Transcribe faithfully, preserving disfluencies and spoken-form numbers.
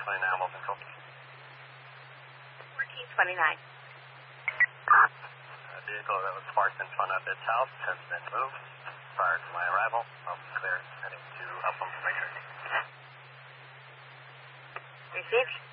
twenty-nine, Hamilton, call. fourteen twenty-nine. A vehicle that was parked in front of its house has been moved prior to my arrival. I'll be clear heading to Upland Lake. Received.